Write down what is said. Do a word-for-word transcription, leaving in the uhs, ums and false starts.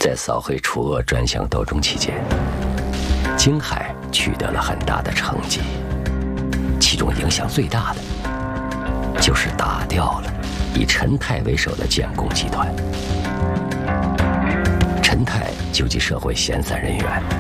在扫黑除恶专项斗争期间，京海取得了很大的成绩，其中影响最大的就是打掉了以陈泰为首的建工集团。陈泰纠集社会闲散人员，